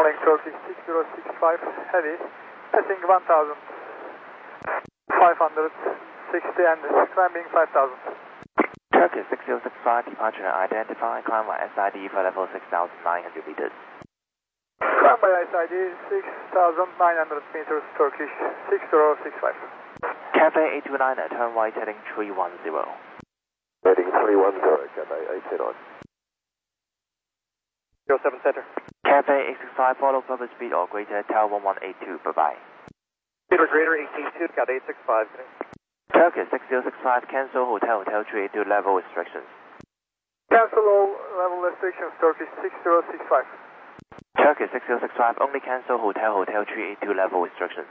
Morning Turkish 6065 heavy, passing 1560 and climbing 5000. Turkey 6065 departure identify, climb by SID for level 6900 meters. Climb by SID 6900 meters Turkish 6065. Cafe 829 turn right heading 310. Heading 310, Cafe 829. 07 center. Cafe 865 follow proper speed or greater, Tower 1182, bye bye. Speed or greater 882, Cafe 865. Turkey 6065 cancel Hotel 382 level restrictions. Cancel all level restrictions Turkish 6065. Turkey 6065 only cancel Hotel 382 level restrictions.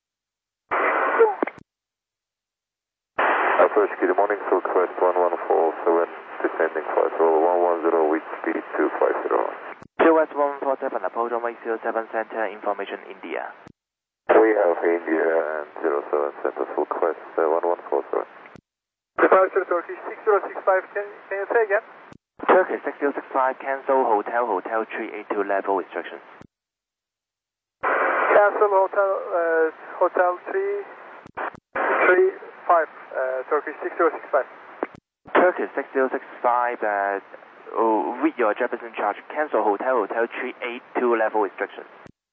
Approach good morning, request 1147, descending flight level 110, wind speed 250. QS 147 approach runway 07 center, information India. We have India and 07 center, request 1147. Departure Turkish 6065, can you say again? Turkey 6065 cancel Hotel 382 level restrictions. Cancel Hotel 335, Turkish 6065. Turkey 6065, with your Jefferson charge, cancel Hotel 382 level restrictions.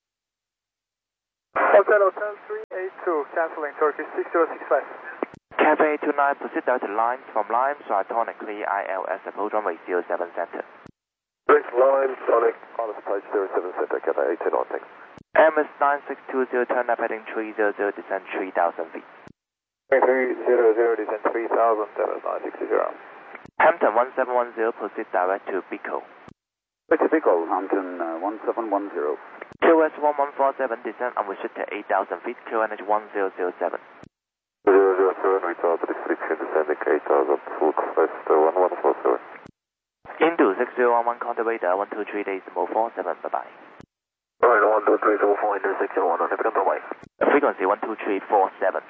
Hotel 382, cancelling Turkish 6065. Cafe 829, proceed direct to Limes, from Limes, Tonic ILS, approach runway 07 center. Bridge line, Sonic, on approach 07 center, Cafe 829, thanks. MS 9620, turn up heading 300, descend 3000 feet. 300, descend 3000, MS 960. Hampton 1710, proceed direct to Bico. It's Bico, Hampton 1710. QS 1147, descend unrestricted 8000 feet, QNH 1007. 007, without restriction, descending 8000, full request 1147. Indu 6011, contact radar 123 days, move 47, bye bye. Alright, 12304, intersection 1, bye. Frequency 12347.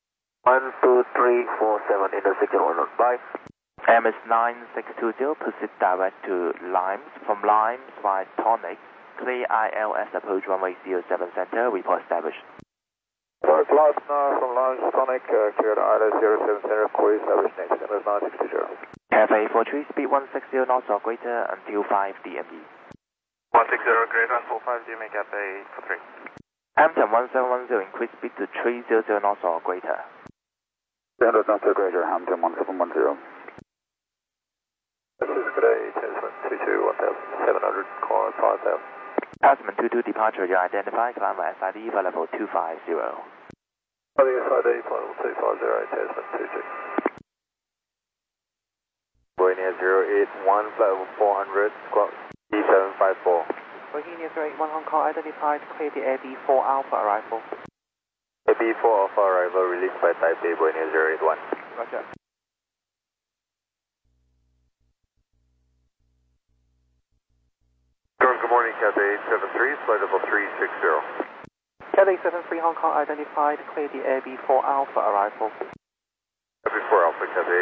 12347, intersection 1, bye. MS 9620, proceed direct to Limes, from Limes via Tonic, clear ILS approach runway 07 center, report established. Park Lasna from Lounge Tonic, cleared ILS 07 center, query established next, MS 960. Cafe 43, speed 160 knots or greater until 5 DME. 160 greater until 5 DME, Cafe 43. Hampton 1710, increase speed to 300 knots or greater. 300 knots or greater, Hampton 1710. This is today, Tasman 22, 1700, car 5000. Tasman 22 departure, you identify, climb by SID for level 250. Climbing SID, level 250, Tasman 22. Boeing 081, flight level 400, squawk D754. Boeing 081, Hong Kong identified, clear the AB4 Alpha arrival. AB4 Alpha arrival released by Taipei, Boeing 081. Roger. Good morning, Cathay 873, flight level 360. Cathay 73 Hong Kong identified, clear the AB4 Alpha arrival. AB4 Alpha, Cathay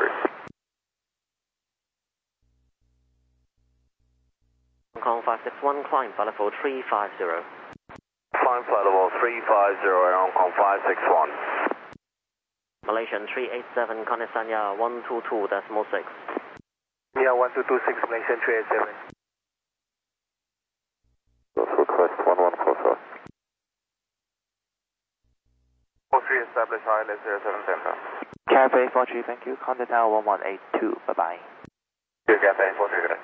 873. Hong Kong 561, climb for level 350. Climb flight level 350 at Hong Kong 561. Malaysian 387, Konesanya 122.6. Yeah, 1226, Malaysian 387. Request 1144. 43 established ILS 07 center. Cafe 43, thank you. Contact tower 1182, bye bye. Cafe 43, good.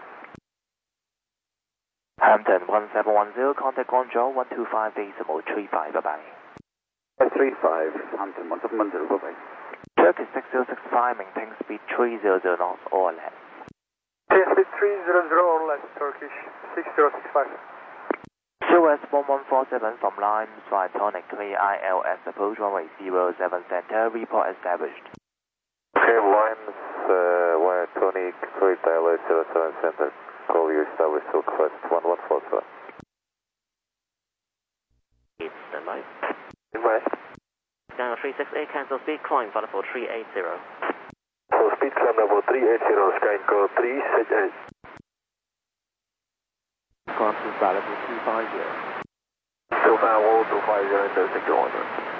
Hampton 1710, contact Guangzhou 125 decimal 35, bye bye. 35, Hampton 1710, bye bye. Turkey 6065, maintain speed 300 knots or less. Speed 300 or less, Turkish 6065. QS 1147 from Limes via Tonic, clear ILS approach runway 07 center, report established. Okay, Limes via Tonic, clear ILS 07 center, call you established, request 1147. Standby. Goodbye. Now 368, cancel speed, climb for level 380. So speed climb level 380, sky code 368. climb to flight level 250. 250 into 61.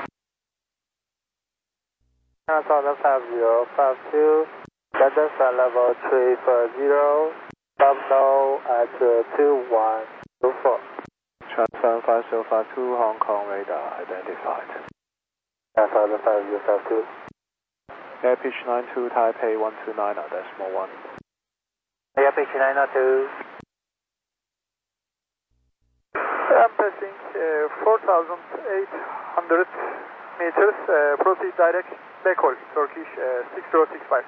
Southern 5052, London flight level 340, terminal at 2124. Transfer 5052, Hong Kong radar identified. Southern 5052. Air pitch 92, Taipei 129.1. Air pitch 902. I'm passing 4,800 meters, proceed direct backhole, Turkish 6065.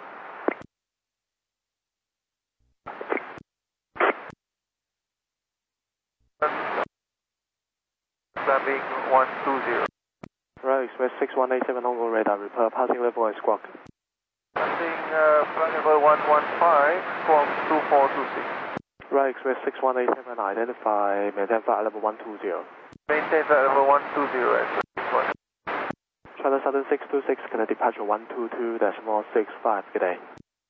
Landing 120. Right, Express 6187 Hong Kong radar, report passing level and squawk. Landing flight level 115 from 2426. Right, Express 6187, identify, maintain flight level 120. Maintain flight level 120 at 61. China Southern 626, connect departure 122.65, good day.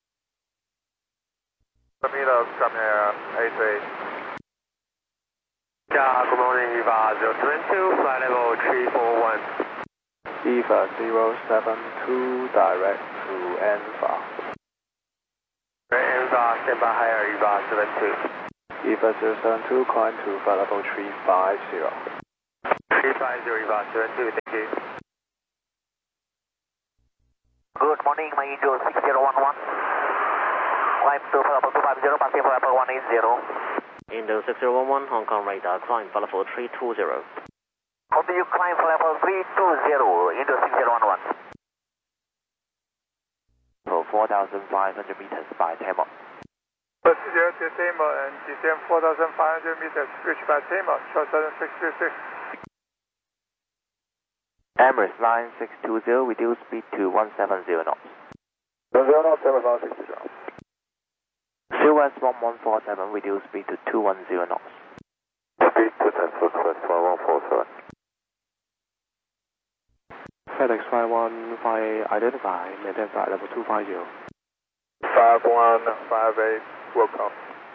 Camilo, come here, 88. Good morning, EVA 072, flight level 341. EVA 072, direct to Anfa. EVA, stand by higher, EVA 72. EVA 072, climb to flight level 350. 350, EVA 72, thank you. Good morning, my Angel 6011. Climb to flight level 250, passing flight level 180. Indo 6011, Hong Kong radar, climb flight level 320. How do you climb flight level 320, Indo 6011? For 4,500 meters by Tamil. Procedure to Tamil and descend 4,500 meters, switch by Tamil, short 7626. Emirates line 620, reduce speed to 170 knots. 0 knots, Emirates line 620. COS 1147, reduce speed to 210 knots. Speed to transfer request 1147. FedEx 5158, identify, maintain flight level 250. 5158, welcome.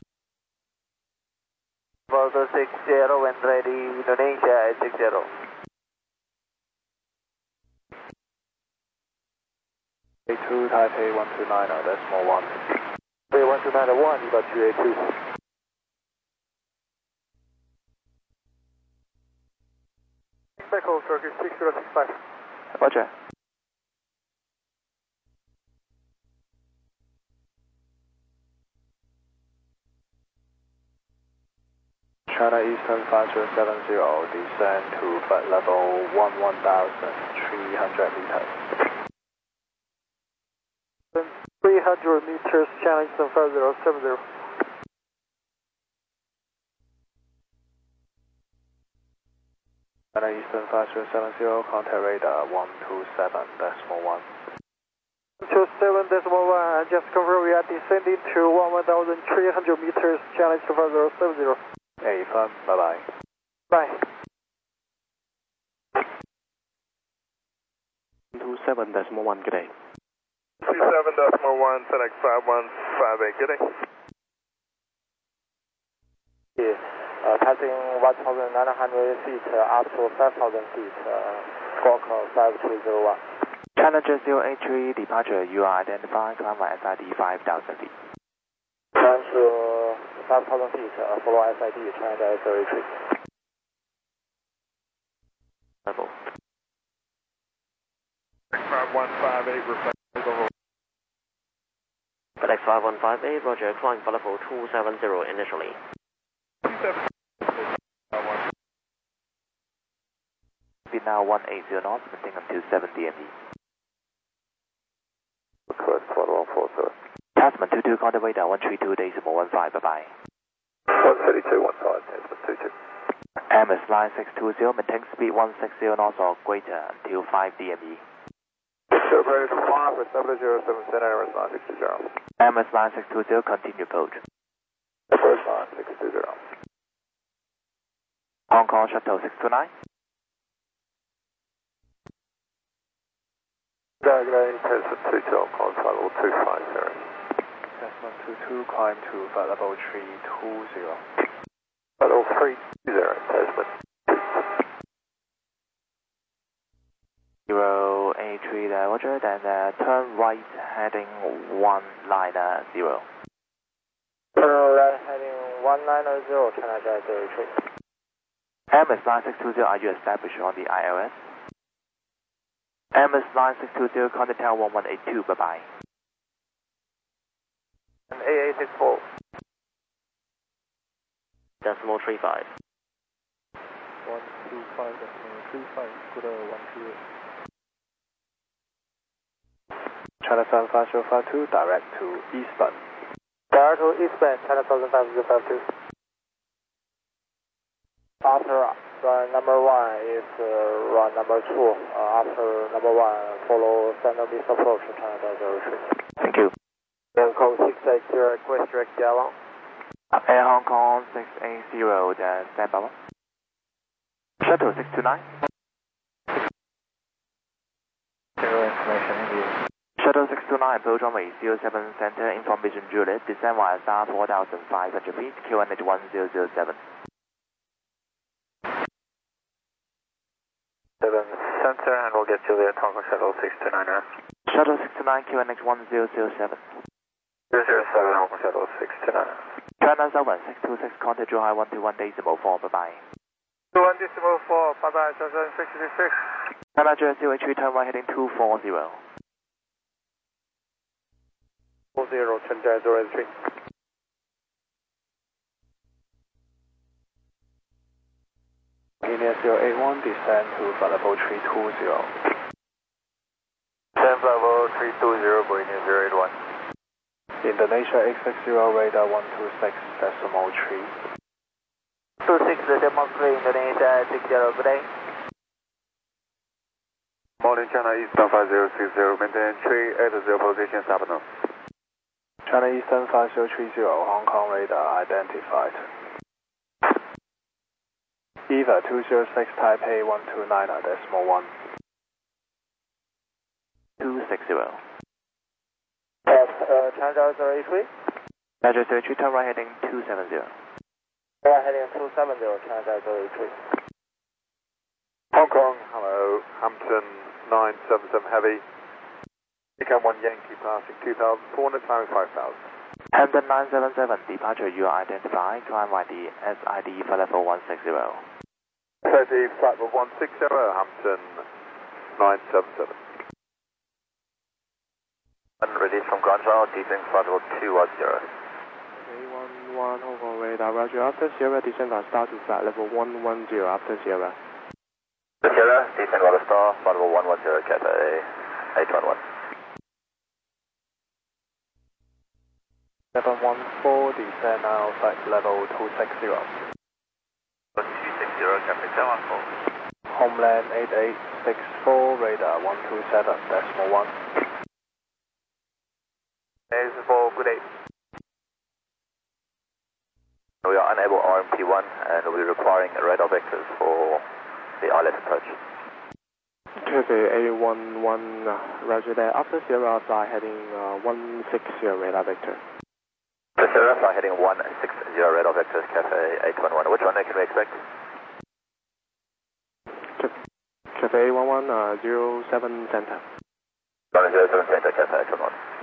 Volvo 60, when ready, Indonesia at 60. A2, Taipei 129.1. 1291, EVA 282. Backhaul, Turkish 6065. Roger. China Eastern 5070, descend to flight level 11,300 meters. 300 meters, challenge 5070. China Eastern 5070, contact radar 127.1. 27.1, just confirm we are descending to 1,300 meters, challenge 5070. A firm, bye bye. Bye. 27.1, good day. 37.1, select 5158, good day. Passing 1,900 feet up to 5,000 feet, squawk 5301. Challenger 083, departure, you are identified, climb by SID 5,000 feet. Climb to 5,000 feet, follow SID, Challenger 083. Level. 5158, reflect over. FedEx 5158, roger, climb flight level 270 initially. Speed now 180 knots, maintain up to 7 DME. Request 1147. Tasman 22, contact radar 132.15, bye bye. 132.15, Tasman 22. Emirates line 620, maintain speed 160 knots or greater until 5 DME. Survey to 5 with 707 center, Emirates line 620. Emirates line 620, continue approach. Emirates line 620. Hong Kong Shuttle 629. Diagonal, Tasman 22, Hong Kong, flight level 250. Tasman 22, climb to flight level 320. attachment. 083 Roger, then turn right heading 190. Turn right heading 190, China Drive 03. MS 9620, are you established on the ILS? MS 9620, contact tower 1182, bye bye. And AA64. Decimal 35. 125.35, good 128. China 75052, direct to eastbound. Direct to eastbound, China 75052. After run number 1 is run number 2. After number 1, follow standard missed approach, China Drive 03. Thank you. Air code 680, request direct dialog. Air Hong Kong 680, then stand by 1. Shuttle 629. Zero information India. Shuttle 629, approach runway 07 center, information Juliet, descend via star 4,500 feet, QNH 1007. 7 center, and we'll get Juliet Hong Kong Shuttle 629 now. Shuttle 629, QNH 1007. 007 Hong Kong Shuttle 629. China Southern 626, contact July 121.4, bye bye. 21.4, bye bye, 666. China Jersey, entry turn right heading 240. 40, China Drive 03. Linear 081, descend to flight level 320. Stand level 320, Linear 081. Indonesia 860, radar 126, decimal 3. 26, demonstrate Indonesia 60, good day. Morning China Eastern 5060, maintain 380 position, subno. China Eastern 5030, Hong Kong radar identified. EVA 206, Taipei 129.1. 260. China Drive 03. China Jersey, turn right heading 270. Right heading 270, China Drive 03. Hong Kong, hello, Hampton 977 Heavy. Become 1 Yankee passing 2,400, climbing 5,000. Hampton 977, departure you are identified, climb by the SID for level 160. SID flight level 160, Hampton 977. Release from ground channel, deeping flight level 210. A11 Hong Kong radar, Roger. After Sierra, descend on star to flight level 110 after Sierra. Sierra, descend on star, flight level 110, Cathay 811. 714, descend now, flight level 260. 260, Cathay 714. Homeland 8864, radar 127.1. A64, good day. We are unable RMP1 and we're requiring radar vectors for the ILS approach. Cathay A11, Roger there. After Sierra, fly heading 160 radar vector. Sierra, fly heading 160 radar vectors, Cathay 811. Which one can we expect? Cathay A11, 07 center. 07 center, Cathay 811.